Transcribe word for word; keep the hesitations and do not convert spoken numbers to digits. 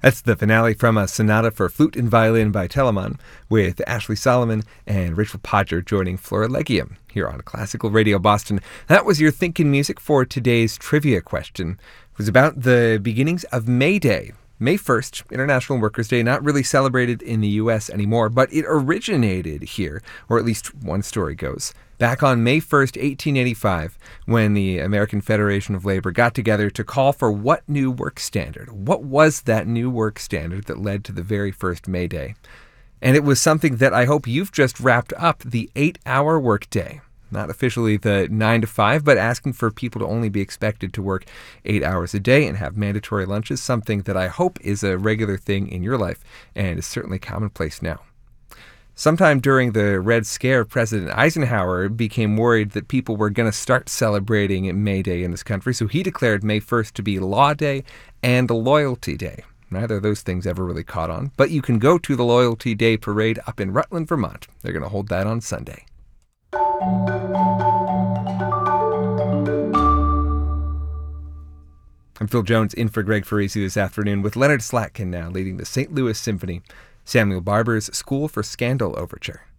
That's the finale from a sonata for flute and violin by Telemann, with Ashley Solomon and Rachel Podger joining Florilegium here on Classical Radio Boston. That was your Thinkin' Music for today's trivia question. It was about the beginnings of May Day. May first, International Workers' Day, not really celebrated in the U S anymore, but it originated here, or at least one story goes. Back on May first, eighteen eighty-five, when the American Federation of Labor got together to call for what new work standard? What was that new work standard that led to the very first May Day? And it was something that I hope you've just wrapped up, the eight-hour workday. Not officially the nine to five, but asking for people to only be expected to work eight hours a day and have mandatory lunches, something that I hope is a regular thing in your life and is certainly commonplace now. Sometime during the Red Scare, President Eisenhower became worried that people were going to start celebrating May Day in this country, so he declared May first to be Law Day and Loyalty Day. Neither of those things ever really caught on, but you can go to the Loyalty Day Parade up in Rutland, Vermont. They're going to hold that on Sunday. I'm Phil Jones, in for Greg Farisi this afternoon, with Leonard Slatkin now leading the Saint Louis Symphony, Samuel Barber's School for Scandal Overture.